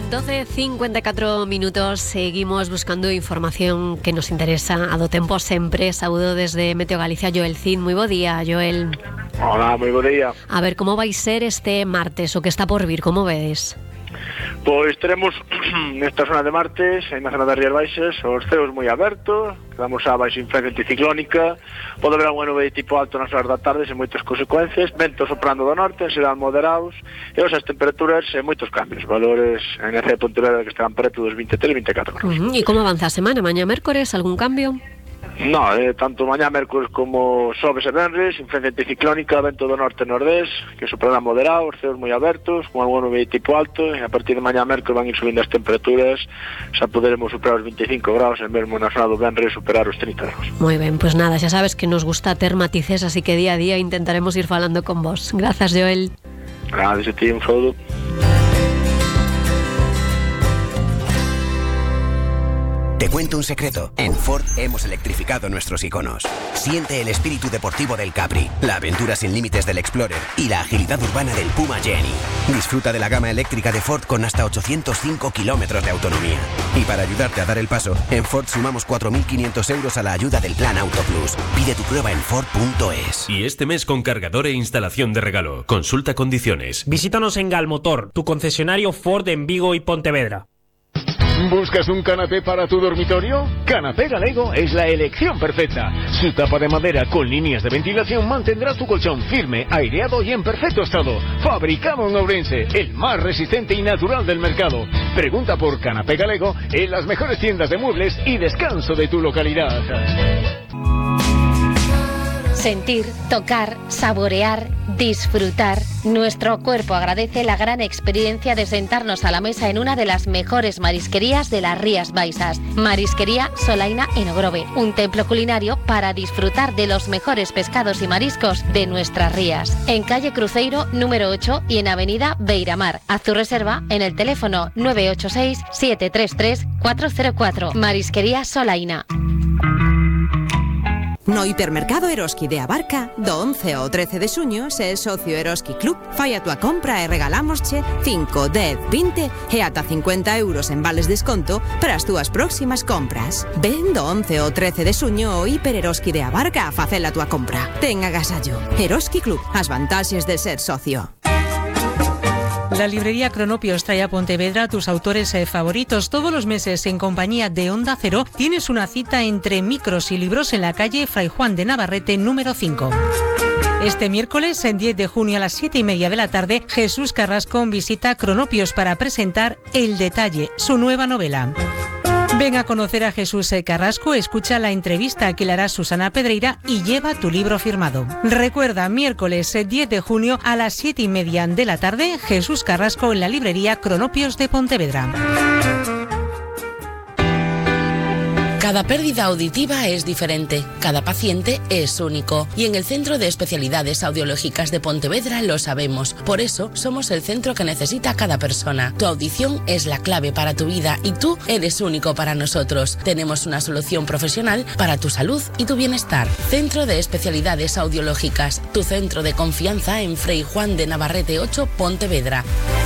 12:54 minutos, seguimos buscando información que nos interesa a do tempo sempre. Saúdo desde Meteo Galicia, Joel Cid. Moi bo día, Joel. Hola, moi bo día. A ver, como vai ser este martes, o que está por vir, como vedes? Pois teremos nesta zona de martes, na zona das Rías Baixas, os ceos moi abertos, quedamos a baixo influencia anticiclónica, pode haber algo nube de tipo alto nas horas da tarde sen moitas consecuencias, vento soprando do norte, en xeral moderados, e as temperaturas en moitos cambios, valores en a de Pontevedra que estarán preto dos 23-24 graus. E como avanza a semana? Mañá mércores, algún cambio? No, tanto mañá mércores como xoves e venres, influencia anticiclónica, vento do norte e nordés, que soprarán moderados, ceos moi abertos, con algo nube de tipo alto, e a partir de mañá mércores van ir subindo as temperaturas, xa poderemos superar os 25 graus, e mesmo na zona do venres superar os 30 graus. Moi ben, pois nada, xa sabes que nos gusta ter matices, así que día a día intentaremos ir falando con vos. Grazas, Joel. Gracias a ti, un saludo. Te cuento un secreto. En Ford hemos electrificado nuestros iconos. Siente el espíritu deportivo del Capri, la aventura sin límites del Explorer y la agilidad urbana del Puma Jenny. Disfruta de la gama eléctrica de Ford con hasta 805 kilómetros de autonomía. Y para ayudarte a dar el paso, en Ford sumamos 4.500 euros a la ayuda del Plan Auto Plus. Pide tu prueba en Ford.es. Y este mes con cargador e instalación de regalo. Consulta condiciones. Visítanos en Galmotor, tu concesionario Ford en Vigo y Pontevedra. ¿Buscas un canapé para tu dormitorio? Canapé Galego es la elección perfecta. Su tapa de madera con líneas de ventilación mantendrá tu colchón firme, aireado y en perfecto estado. Fabricado en Ourense, el más resistente y natural del mercado. Pregunta por Canapé Galego en las mejores tiendas de muebles y descanso de tu localidad. Sentir, tocar, saborear, disfrutar. Nuestro cuerpo agradece la gran experiencia de sentarnos a la mesa en una de las mejores marisquerías de las Rías Baixas. Marisquería Solaina en Ogrove, un templo culinario para disfrutar de los mejores pescados y mariscos de nuestras rías. En calle Cruzeiro, número 8 y en avenida Beiramar. Haz tu reserva en el teléfono 986-733-404. Marisquería Solaina. No hipermercado Eroski de Abarca, do 11 ao 13 de xuño, se é socio Eroski Club, fai a tua compra e regalámosche 5, 10, 20 e ata 50 euros en vales desconto para as túas próximas compras. Ven do 11 ao 13 de xuño ao Hiper Eroski de Abarca a facer a tua compra. Ten agasallo. Eroski Club, as vantaxes de ser socio. La librería Cronopios trae a Pontevedra a tus autores favoritos. Todos los meses, en compañía de Onda Cero, tienes una cita entre micros y libros en la calle Fray Juan de Navarrete, número 5. Este miércoles, en 10 de junio a las 7:30 de la tarde, Jesús Carrasco visita Cronopios para presentar El Detalle, su nueva novela. Ven a conocer a Jesús Carrasco, escucha la entrevista que le hará Susana Pedreira y lleva tu libro firmado. Recuerda, miércoles 10 de junio a las 7:30 de la tarde, Jesús Carrasco en la librería Cronopios de Pontevedra. Cada pérdida auditiva es diferente, cada paciente es único y en el Centro de Especialidades Audiológicas de Pontevedra lo sabemos. Por eso somos el centro que necesita cada persona. Tu audición es la clave para tu vida y tú eres único para nosotros. Tenemos una solución profesional para tu salud y tu bienestar. Centro de Especialidades Audiológicas, tu centro de confianza en Fray Juan de Navarrete 8, Pontevedra.